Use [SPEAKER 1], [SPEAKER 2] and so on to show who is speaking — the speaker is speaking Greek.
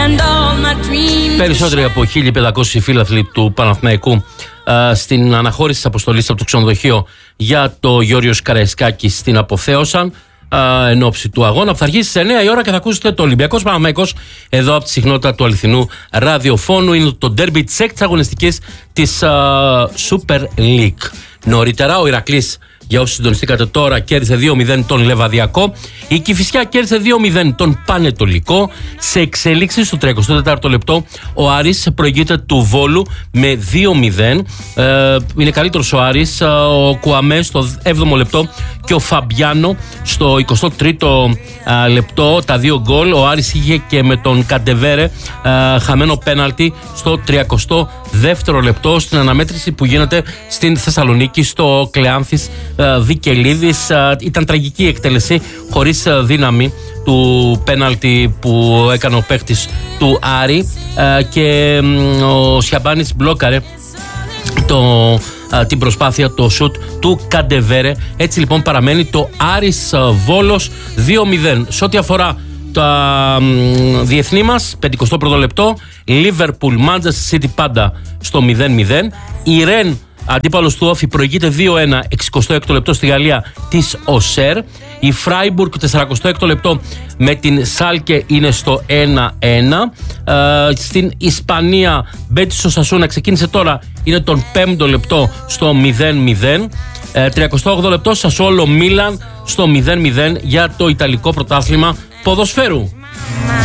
[SPEAKER 1] Περισσότεροι από 1.500 φίλαθλοι του Παναθηναϊκού στην αναχώρηση της αποστολής από το ξενοδοχείο για το Γιώργος Καραϊσκάκης στην αποθέωσαν εν ώψη του αγώνα που θα αρχίσει στις 9 η ώρα και θα ακούσετε το Ολυμπιακός Παναθηναϊκός εδώ από τη συχνότητα του αληθινού ραδιοφώνου. Είναι το ντέρμπι της έκτης αγωνιστικής της Super League. Νωρίτερα ο Ηρακλής, για όσους συντονιστήκατε τώρα, κέρδισε 2-0 τον Λεβαδιακό. Η Κηφισιά κέρδισε 2-0 τον Πανετολικό. Σε εξέλιξη στο 34ο λεπτό ο Άρης προηγείται του Βόλου με 2-0. Είναι καλύτερος ο Άρης, ο Κουαμέ στο 7ο λεπτό και ο Φαμπιάνο στο 23ο λεπτό τα 2 γκολ. Ο Άρης είχε και με τον Καντεβέρε χαμένο πέναλτι στο 32ο λεπτό στην αναμέτρηση που γίνεται στην Θεσσαλονίκη στο Κλεάνθης Βικελίδης. Ήταν τραγική η εκτέλεση χωρίς δύναμη του πέναλτι που έκανε ο παίχτης του Άρη και ο Σιαμπάνης μπλόκαρε την προσπάθεια, το σουτ του Καντεβέρε. Έτσι λοιπόν παραμένει το Άρης Βόλος 2-0. Σε ό,τι αφορά τα διεθνή μας, 51ο λεπτό, Liverpool Manchester City πάντα στο 0-0. Η Ρεν, αντίπαλος του Όφι, προηγείται 2-1, 66ο λεπτό στη Γαλλία της Οσέρ. Η Φράιμπουργκ 46ο λεπτό με την Σάλκε είναι στο 1-1. Στην Ισπανία, Μπέτις Οσασούνα ξεκίνησε τώρα, είναι τον 5ο λεπτό στο 0-0. 38ο λεπτό, Σασόλο Μίλαν στο 0-0 για το Ιταλικό πρωτάθλημα ποδοσφαίρου.